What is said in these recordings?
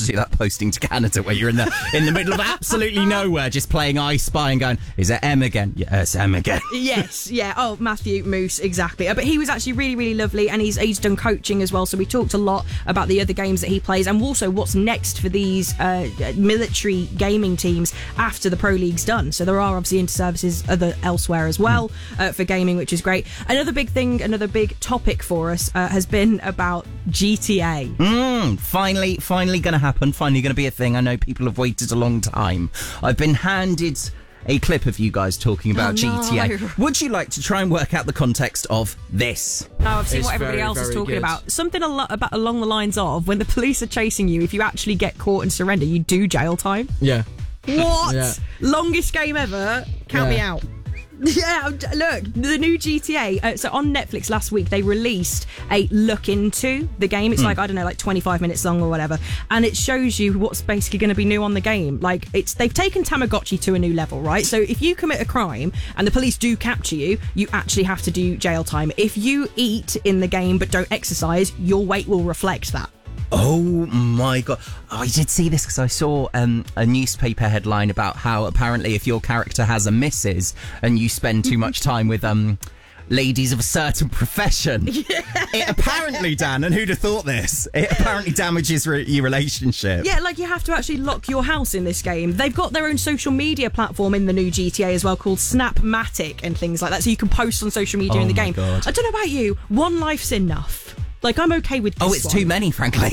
do that posting to Canada where you're in the middle of absolutely nowhere, just playing I Spy and going, is it M again? Yes, M again. Yes, yeah. Oh, Matthew Moose, exactly. But he was actually really, really lovely, and he's done coaching as well. So we talked a lot about the other games that he plays, and also what's next for these military gaming teams after the Pro League's done. So there are obviously inter-services elsewhere as well for gaming, which is great. Another big thing, another big topic for us has been about GTA. Finally going to happen. Finally going to be a thing. I know people have waited a long time. I've been handed a clip of you guys talking about GTA. No. Would you like to try and work out the context of this? No, I've seen It's what everybody very, else is very talking good. about. Something along the lines of, when the police are chasing you, if you actually get caught and surrender, you do jail time. Yeah. What? Yeah. Longest game ever? Count me Yeah. out. Yeah, look, the new GTA. So on Netflix last week, they released a look into the game. It's like, I don't know, like 25 minutes long or whatever. And it shows you what's basically going to be new on the game. Like, they've taken Tamagotchi to a new level, right? So if you commit a crime and the police do capture you, you actually have to do jail time. If you eat in the game but don't exercise, your weight will reflect that. Oh my god. I did see this because I saw a newspaper headline about how apparently if your character has a missus and you spend too much time with ladies of a certain profession, it apparently, Dan, and who'd have thought this, it apparently damages your relationship. Yeah, like you have to actually lock your house in this game. They've got their own social media platform in the new GTA as well called Snapmatic and things like that, so you can post on social media in the game. God. I don't know about you, one life's enough. Like, I'm okay with this Oh, it's one. too many, frankly.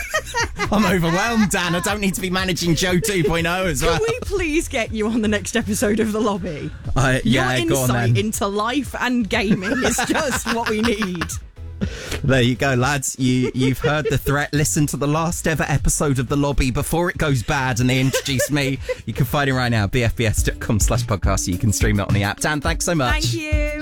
I'm overwhelmed, Dan. I don't need to be managing Joe 2.0 as well. Can we please get you on the next episode of The Lobby? Yeah, Your go on insight then. into life and gaming is just what we need. There you go, lads. You've heard the threat. Listen to the last ever episode of The Lobby before it goes bad and they introduce me. You can find it right now, bfbs.com/podcast. You can stream it on the app. Dan, thanks so much. Thank you.